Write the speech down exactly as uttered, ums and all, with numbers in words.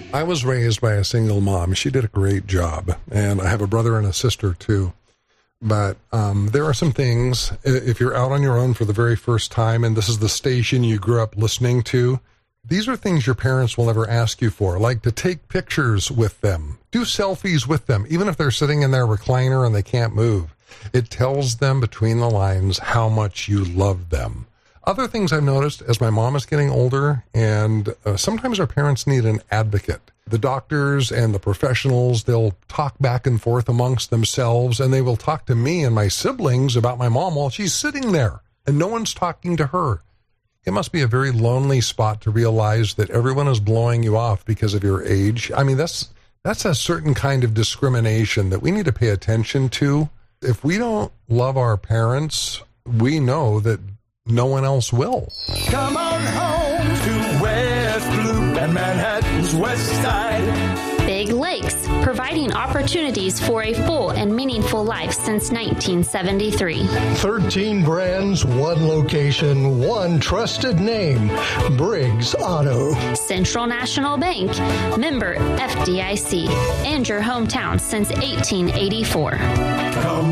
I was raised by a single mom. She did a great job, and I have a brother and a sister, too. But um, there are some things, if you're out on your own for the very first time, and this is the station you grew up listening to, these are things your parents will never ask you for, like to take pictures with them, do selfies with them, even if they're sitting in their recliner and they can't move. It tells them between the lines how much you love them. Other things I've noticed as my mom is getting older, and uh, sometimes our parents need an advocate. The doctors and the professionals, they'll talk back and forth amongst themselves, and they will talk to me and my siblings about my mom while she's sitting there, and no one's talking to her. It must be a very lonely spot to realize that everyone is blowing you off because of your age. I mean, that's that's a certain kind of discrimination that we need to pay attention to. If we don't love our parents, we know that no one else will. Come on home to West Loop and Manhattan's West Side. Big Lakes, providing opportunities for a full and meaningful life since nineteen seventy-three. thirteen brands, one location, one trusted name. Briggs Auto. Central National Bank, member F D I C, and your hometown since eighteen eighty-four. Come